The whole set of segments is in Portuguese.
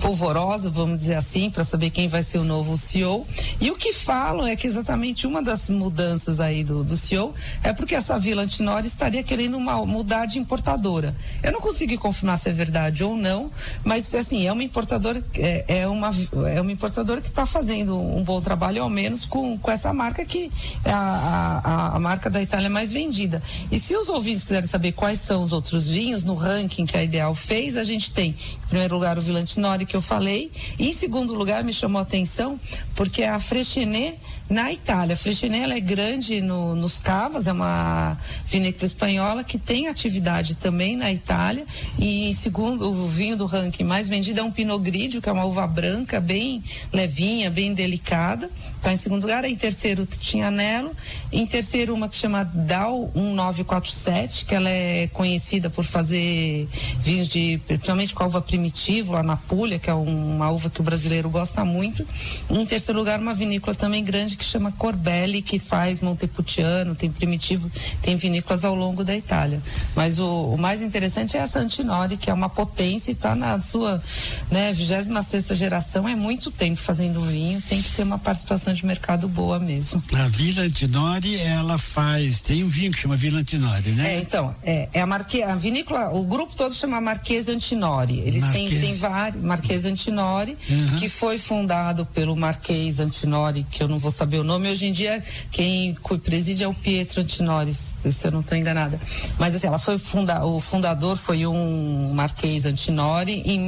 polvorosa, vamos dizer assim, para saber quem vai ser o novo CEO. E o que falam é que exatamente uma das mudanças aí do CEO é porque essa Villa Antinori estaria querendo mudar de importadora. Eu não consegui confirmar se é verdade ou não, mas assim, é uma importadora uma importadora que está fazendo um bom trabalho, ao menos com essa marca que é a marca da Itália mais vendida. E se os ouvintes quiserem saber quais são os outros vinhos, no ranking que a Ideal fez, a gente tem, em primeiro lugar, o Villa Antinori, que eu falei, e em segundo lugar, me chamou a atenção, porque é a Freixenet na Itália. A Freixenet, ela é grande nos Cavas, é uma vinícola espanhola que tem atividade também na Itália, e segundo o vinho do ranking mais vendido é um Pinot Grigio, que é uma uva branca, bem levinha, bem delicada, está em segundo lugar. Em terceiro, Tignanello. Em terceiro, uma que chama DAO 1947, que ela é conhecida por fazer vinhos principalmente com a uva Primitivo, lá na Puglia, que é uma uva que o brasileiro gosta muito. E em terceiro lugar, uma vinícola também grande que chama Corbelli, que faz Montepulciano, tem Primitivo, tem vinícolas ao longo da Itália. Mas o mais interessante é essa Antinori, que é uma potência e está na sua 26ª geração, é muito tempo fazendo vinho, tem que ter uma participação de mercado boa mesmo. A Villa Antinori, ela tem um vinho que chama Villa Antinori, né? A vinícola, o grupo todo chama Marchese Antinori. Eles têm vários, Marchese Antinori, que foi fundado pelo Marquês Antinori, que eu não vou saber o nome. Hoje em dia, quem preside é o Pietro Antinori, se eu não estou enganada. Mas assim, o fundador foi um Marquês Antinori em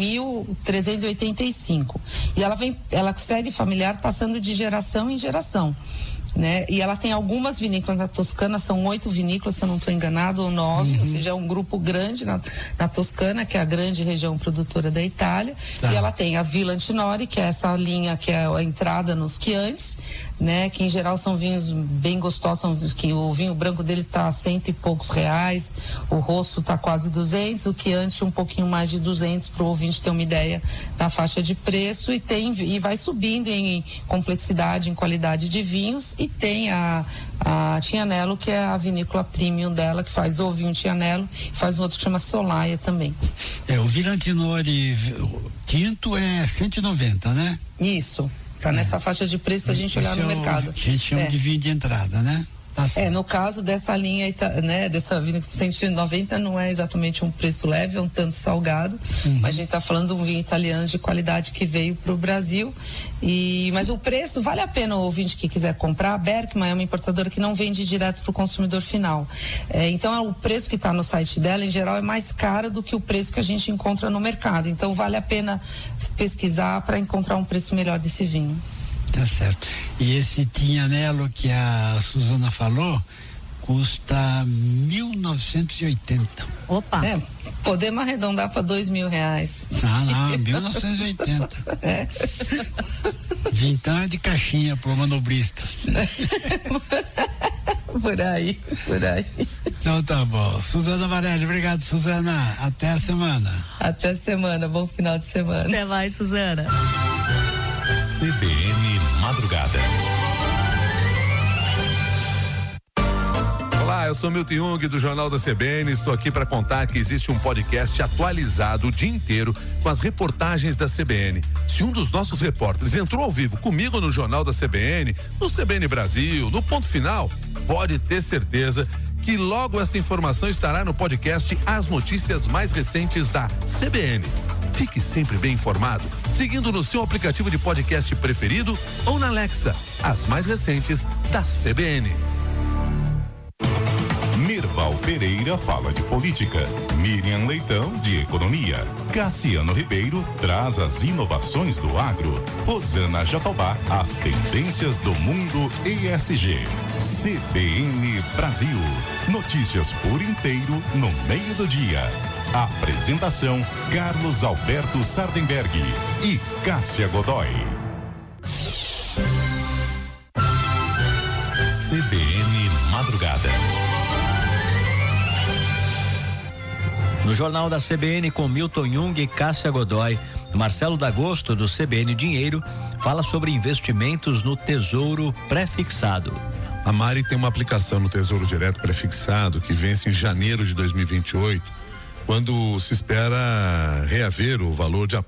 1385. E ela segue familiar passando de geração em geração, né? E ela tem algumas vinícolas na Toscana, são 8 vinícolas, se eu não estou enganado, ou 9, ou seja, é um grupo grande na Toscana, que é a grande região produtora da Itália. E ela tem a Villa Antinori, que é essa linha que é a entrada nos Chiantis, né? Que em geral são vinhos bem gostosos, que o vinho branco dele está a R$100 e poucos, o rosso está quase 200, o Chianti um pouquinho mais de 200, para o ouvinte ter uma ideia da faixa de preço, e vai subindo em complexidade, em qualidade de vinhos. E tem a Tignanello, que é a vinícola premium dela, que faz o vinho Tignanello, e faz um outro que chama Solaia também. O Villa Antinori tinto é 190, né? Isso, tá nessa faixa de preço, a gente olhar no mercado. A gente chama de vinho de entrada, né? No caso dessa linha, né, dessa vinícola de 190, não é exatamente um preço leve, é um tanto salgado, mas a gente está falando de um vinho italiano de qualidade que veio para o Brasil, mas o preço vale a pena. O ouvinte que quiser comprar. A Berkman é uma importadora que não vende direto para o consumidor final, então o preço que está no site dela, em geral, é mais caro do que o preço que a gente encontra no mercado, então vale a pena pesquisar para encontrar um preço melhor desse vinho. Tá certo. E esse Tignanello que a Suzana falou custa 1.980. Opa! Podemos arredondar para R$2.000. Não, 1980. Vintão é de caixinha pro manobrista. Por aí. Então tá bom. Suzana Varelli, obrigado, Suzana. Até a semana. Até a semana, bom final de semana. Até mais, Suzana. CBN Madrugada. Olá, eu sou Milton Jung do Jornal da CBN. Estou aqui para contar que existe um podcast atualizado o dia inteiro com as reportagens da CBN. Se um dos nossos repórteres entrou ao vivo comigo no Jornal da CBN, no CBN Brasil, no Ponto Final, pode ter certeza que logo essa informação estará no podcast As Notícias Mais Recentes da CBN. Fique sempre bem informado, seguindo no seu aplicativo de podcast preferido ou na Alexa, as mais recentes da CBN. Mirval Pereira fala de política, Miriam Leitão de economia, Cassiano Ribeiro traz as inovações do agro, Rosana Jatobá as tendências do mundo ESG. CBN Brasil, notícias por inteiro no meio do dia. Apresentação: Carlos Alberto Sardenberg e Cássia Godoy. CBN Madrugada. No Jornal da CBN com Milton Jung e Cássia Godoy, Marcelo D'Agosto do CBN Dinheiro fala sobre investimentos no Tesouro Prefixado. A Mari tem uma aplicação no Tesouro Direto Prefixado que vence em janeiro de 2028, quando se espera reaver o valor de